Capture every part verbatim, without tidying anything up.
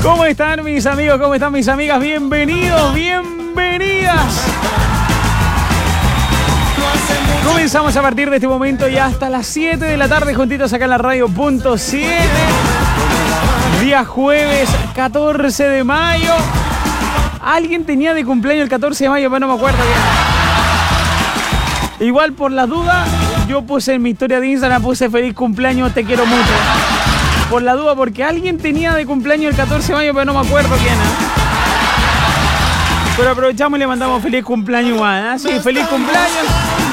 ¿Cómo están mis amigos? ¿Cómo están mis amigas? Bienvenidos, bienvenidas. Comenzamos a partir de este momento y hasta las siete de la tarde juntitos acá en la radio punto siete. Día jueves catorce de mayo. Alguien tenía de cumpleaños el catorce de mayo, pero no me acuerdo bien. Igual por la duda, yo puse en mi historia de Instagram, puse feliz cumpleaños, te quiero mucho. Por la duda, porque alguien tenía de cumpleaños el catorce de mayo, pero no me acuerdo quién, ¿eh? Pero aprovechamos y le mandamos feliz cumpleaños igual, ¿eh? Sí, feliz cumpleaños.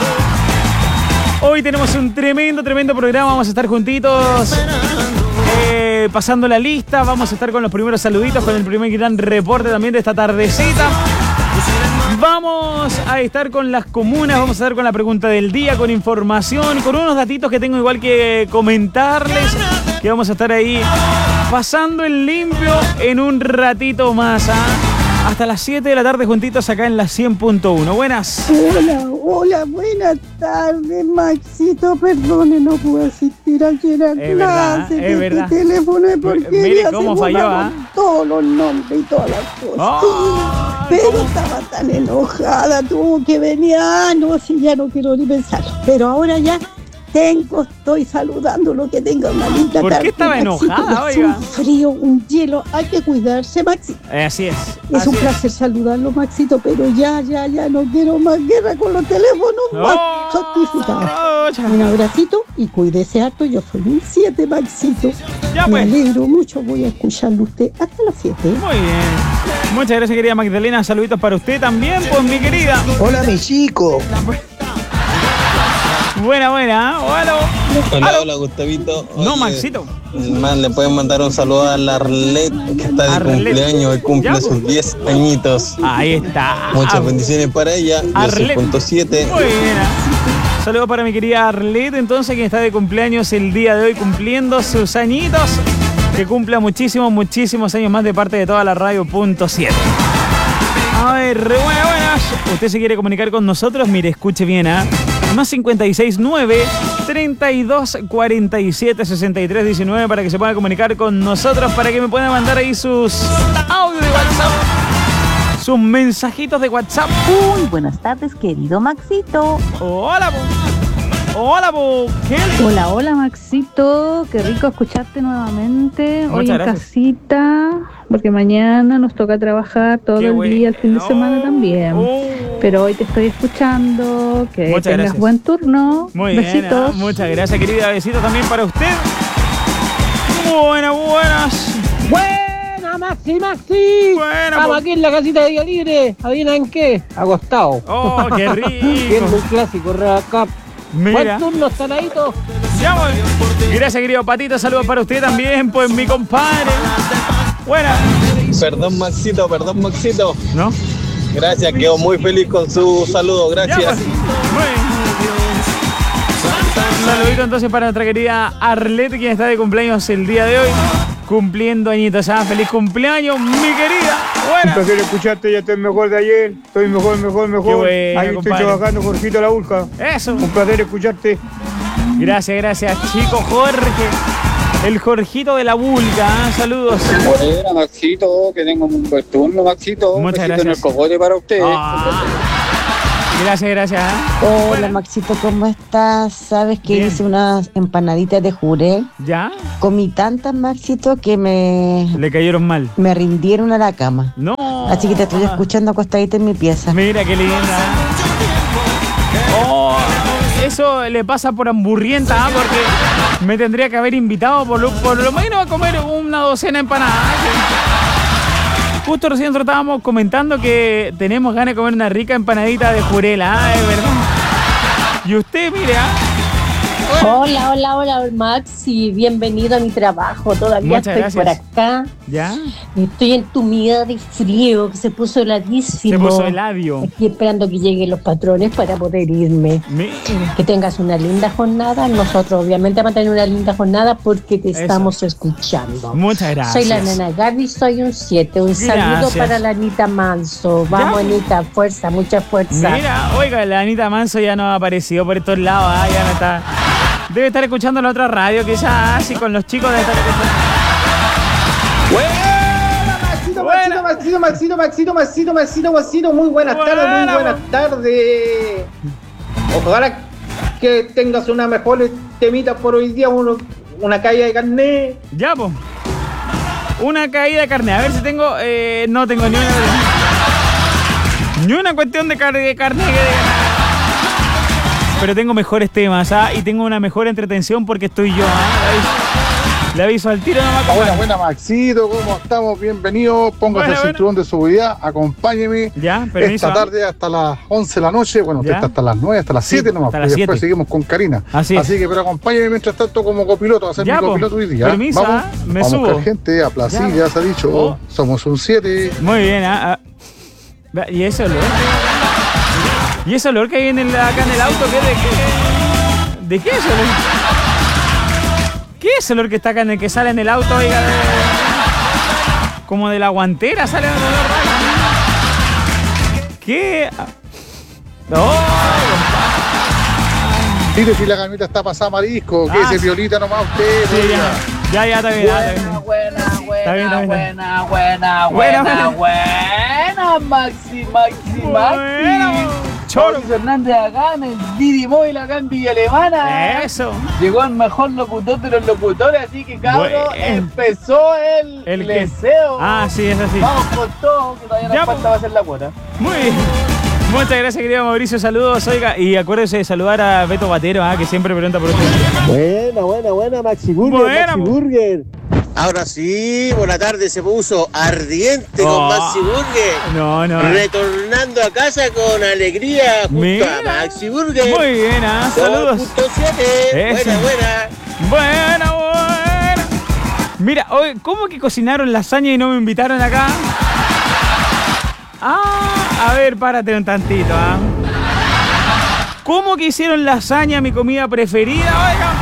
Hoy tenemos un tremendo, tremendo programa. Vamos a estar juntitos eh, pasando la lista. Vamos a estar con los primeros saluditos, con el primer gran reporte también de esta tardecita. Vamos a estar con las comunas, vamos a estar con la pregunta del día, con información, con unos datitos que tengo igual que comentarles, que vamos a estar ahí pasando en limpio en un ratito más, ¿eh? Hasta las siete de la tarde juntitos acá en la cien punto uno. Buenas. Hola, hola, buenas tardes, Maxito. Perdone, no pude asistir ayer a es clase. Verdad, es verdad. Este teléfono es porque mire cómo falló, ¿eh? Todos los nombres y todas las cosas. Oh, pero ¿cómo? estaba tan enojada, tuvo que venir. Ah, no, si ya no quiero ni pensar. Pero ahora ya tengo, estoy saludando lo que tenga una linda tarde. ¿Por qué estaba Maxito, enojada, es oiga? un frío, un hielo, hay que cuidarse, Maxito. Eh, así es. Es así un placer saludarlo, Maxito, pero ya, ya, ya no quiero más guerra con los teléfonos. Oh, Certificado. oh, ya. Un abracito y cuídese harto. Yo soy un siete, Maxito. Ya, Me pues. alegro mucho. Voy a escucharlo usted hasta las siete. Muy bien. Muchas gracias, querida Magdalena. Saluditos para usted también, pues, mi querida. Hola, mi chico. Buena, buena. Hola. Hola, Aló. hola, Gustavito. No, Oye, Maxito. más le pueden mandar un saludo a la Arlet, que está de Arlet. cumpleaños y cumple Ya, pues. sus diez añitos. Ahí está. Muchas bendiciones para ella. Arlet. diez punto siete. Muy buena. Saludos para mi querida Arlet, entonces, quien está de cumpleaños el día de hoy, cumpliendo sus añitos. Que cumpla muchísimos, muchísimos años más de parte de toda la radio punto siete. A ver, buenas, buenas. Usted se quiere comunicar con nosotros, mire, escuche bien, ¿ah? ¿eh? Más cincuenta y seis nueve, treinta y dos, cuarenta y siete, sesenta y tres, diecinueve para que se pueda comunicar con nosotros, para que me puedan mandar ahí sus audios de WhatsApp, sus mensajitos de WhatsApp. Muy buenas tardes, querido Maxito. Hola, bo. Hola, bo. ¿Qué? Hola, hola, Maxito. Qué rico escucharte nuevamente. Muchas Hoy en gracias. casita, porque mañana nos toca trabajar todo Qué el bueno. día, el fin de semana también. Oh. Pero hoy te estoy escuchando. Que Muchas tengas gracias. buen turno. Muy bien, Besitos. ah, muchas gracias, querida. Besitos también para usted. Buenas, buenas. Buena, Maxi, Maxi. Buena, Estamos po- aquí en la casita de Día Libre. ¿Adivina en qué? Acostado. Oh, qué Viendo rico. un clásico, Recap. Mira. Buen turno, Saladito. Ya voy. Gracias, querido Patito. Saludos para usted también, pues mi compadre. Buena. Perdón, Maxito, perdón, Maxito. ¿No? Gracias, quedo muy feliz con su saludo. Ya, Gracias. pues. Muy bien. Un saludito entonces para nuestra querida Arlette, quien está de cumpleaños el día de hoy. Cumpliendo añitos. ¿Ah? Feliz cumpleaños, mi querida. Un Buena. placer escucharte, ya estoy mejor de ayer, estoy mejor, mejor, mejor. Qué bueno, Ahí estoy compadre. trabajando, Jorgito La Urca. Eso. Un placer escucharte. Gracias, gracias, chico Jorge. El Jorgito de la Vulca. ¿Ah? Saludos. Buena, Maxito, que tenga un buen turno, Maxito. Un Muchas besito en el gracias. cogote para usted. Ah. Gracias, gracias. ¿Ah? Hola, Buena. Maxito, ¿cómo estás? ¿Sabes que Bien. hice unas empanaditas de juré? ¿Ya? Comí tantas, Maxito, que me, Le cayeron mal. me rindieron a la cama. No. Así que te estoy escuchando acostadita en mi pieza. Mira qué linda. Oh, eso le pasa por hamburrienta, ¿ah? Porque me tendría que haber invitado por lo, por lo menos a comer una docena de empanadas. Justo recién estábamos comentando que tenemos ganas de comer una rica empanadita de jurela, ¿ah? Es verdad. Y usted, mire, ¿ah? Hola, hola, hola, Maxi. Bienvenido a mi trabajo. Todavía Muchas estoy gracias. por acá. ¿Ya? Estoy entumida de frío, que se puso heladísimo. Se puso heladio. Estoy esperando que lleguen los patrones para poder irme. Mi- Que tengas una linda jornada. Nosotros, obviamente, vamos a tener una linda jornada porque te Eso. estamos escuchando. Muchas gracias. Soy la nena Gaby, soy un siete. Un saludo Gracias. para la Anita Manso. Vamos, Ya. Anita, fuerza, mucha fuerza. Mira, oiga, la Anita Manso ya no ha aparecido por estos lados, ah, ya no está. Debe estar escuchando la otra radio, quizás, y con los chicos debe estar escuchando. Maxito, Maxito, Maxito, Maxito, Maxito, Maxito, muy buenas Buena, tardes, muy buenas bu- tardes. Ojalá que tengas una mejor temita por hoy día, uno, una caída de carne. Ya, pues. Una caída de carne. A ver si tengo. Eh, no tengo ni una. Ni una cuestión de, car de carne. Que de... Pero tengo mejores temas, ¿ah? Y tengo una mejor entretención porque estoy yo, ¿ah? Le aviso al tiro nomás. Buena, buena, Maxito, ¿cómo estamos? Bienvenidos. Póngase Buena, el cinturón de seguridad, acompáñeme. Ya, permiso. Esta tarde hasta las once de la noche, bueno, usted Ya. está hasta las nueve, hasta las Sí, siete nomás, hasta porque las después siete. seguimos con Karina. Así es. Así que, pero acompáñeme mientras tanto como copiloto, va a ser Ya, mi po. copiloto hoy día. Permiso, Vamos, ¿ah? Me vamos subo. con gente, aplacida, Ya. ya se ha dicho, Oh. somos un siete. Muy bien, ¿ah? Ah. ¿Y ese olor? ¿Y ese olor que hay en el, acá en el auto? ¿Qué, de qué? ¿De qué es ese olor? ¿Qué es ese olor que está acá en el que sale en el auto, oiga? De... Como de la guantera sale un olor raro. ¿Qué? No, Mire si la camita está pasada a marisco, que Ah, ese sí. violita nomás usted. sí, oiga. ya. Ya, ya, está bien. ya, está bien. buena, Está bien, está bien, está bien. buena, buena, Buena, buena. buena, Maxi, Maxi, Buena, choro. Mauricio Hernández acá en el Didi Móvil acá en Villa Alemana. Eso. Llegó el mejor locutor de los locutores, así que cabrón, Bueno. empezó el, ¿El qué? leseo. Ah, sí, es así. Vamos con todo, que todavía nos Ya, falta po. hacer la cuota. Muy bien. Muchas gracias, querido Mauricio. Saludos, oiga. Y acuérdese de saludar a Beto Batero, ¿ah? Que siempre pregunta por usted. Buena, buena, buena, Maxi Burger, Buena, Maxi po. Burger. Ahora sí, por la tarde se puso ardiente Oh. con Maxi Burger. No, no. Retornando a casa con alegría junto Mira. a Maxi Burger. Muy bien, ¿ah? Saludos. dos punto siete. Eso. Buena, buena. Buena, buena. Mira, hoy, ¿cómo que cocinaron lasaña y no me invitaron acá? Ah, a ver, párate un tantito, ¿ah? ¿Cómo que hicieron lasaña, mi comida preferida, oiga?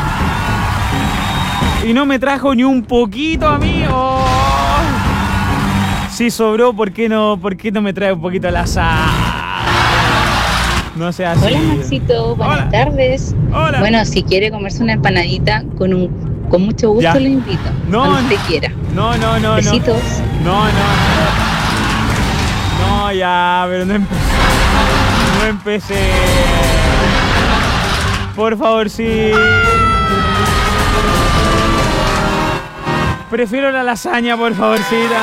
Y no me trajo ni un poquito a mí. Oh. Si sobró, ¿por qué no, por qué no me trae un poquito de lasaña? No sea así. Hola Maxito, buenas Hola. tardes. Hola. Bueno, si quiere comerse una empanadita con un con mucho gusto Ya. lo invito. No, cuando no. usted quiera. No, no, no, no. Besitos. No, no, no. No, ya, pero no empecé. No empecé. Por favor, sí. Prefiero la lasaña, por favorcita.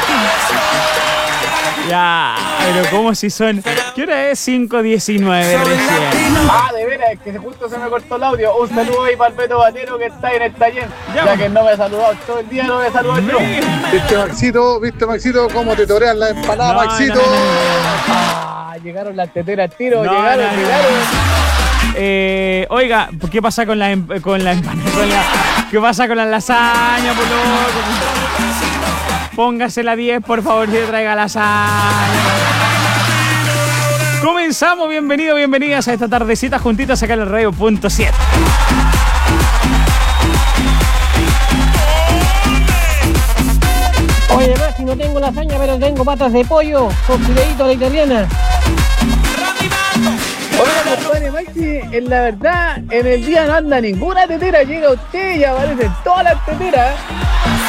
Ya, pero como si son... ¿Qué hora es? cinco diecinueve recién. Ah, de veras, que justo se me cortó el audio. Un saludo ahí para el Beto Batero que está en el taller. Ya, Ya, po. que no me ha saludado todo el día, no me ha saludado yo. ¿Viste, Maxito? ¿Viste, Maxito? ¿Cómo te torean la empanada, No, Maxito? no, no, no, Ah, llegaron las teteras al tiro, No, llegaron, no, no. llegaron. Eh, oiga, ¿qué pasa con la em- con la empanada? Con la- ¿Qué pasa con la lasaña, por loco? Póngase la diez, por favor, y traiga lasaña. Comenzamos, bienvenidos, bienvenidas a esta tardecita juntitas acá en el radio punto siete. Oye, Maxi, no tengo lasaña, pero tengo patas de pollo con fideíto a la italiana. Oiga, compadre Maxi, en la verdad, en el día no anda ninguna tetera. Llega usted y aparecen todas las teteras.